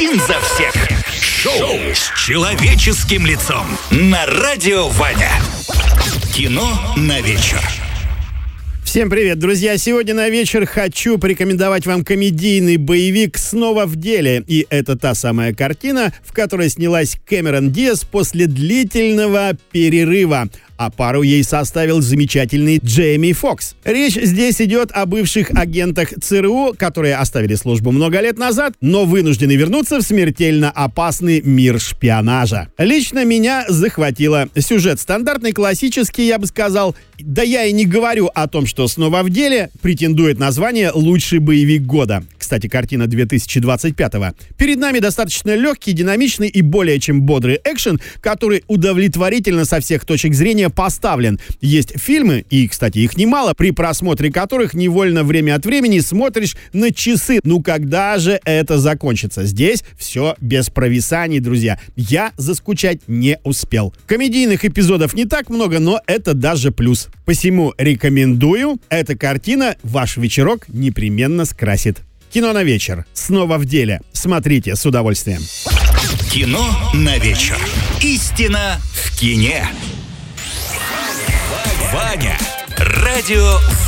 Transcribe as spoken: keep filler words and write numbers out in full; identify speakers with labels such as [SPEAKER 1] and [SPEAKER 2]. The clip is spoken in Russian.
[SPEAKER 1] один за всех. Шоу с человеческим лицом на Радио Ваня. Кино на вечер.
[SPEAKER 2] Всем привет, друзья! Сегодня на вечер хочу порекомендовать вам комедийный боевик «Снова в деле». И это та самая картина, в которой снялась Кэмерон Диаз после длительного перерыва. А пару ей составил замечательный Джейми Фокс. Речь здесь идет о бывших агентах ЦРУ, которые оставили службу много лет назад, но вынуждены вернуться в смертельно опасный мир шпионажа. Лично меня захватило. Сюжет стандартный, классический, я бы сказал. Да я и не говорю о том, что «Снова в деле» претендует на звание «Лучший боевик года». Кстати, картина две тысячи двадцать пятого. Перед нами достаточно легкий, динамичный и более чем бодрый экшен, который удовлетворительно со всех точек зрения поставлен. Есть фильмы, и, кстати, их немало, при просмотре которых невольно время от времени смотришь на часы. Ну, когда же это закончится? Здесь все без провисаний, друзья. Я заскучать не успел. Комедийных эпизодов не так много, но это даже плюс. Посему рекомендую. Эта картина ваш вечерок непременно скрасит. Кино на вечер. Снова в деле. Смотрите с удовольствием.
[SPEAKER 1] Кино на вечер. Истина в кине. Ваня. Радио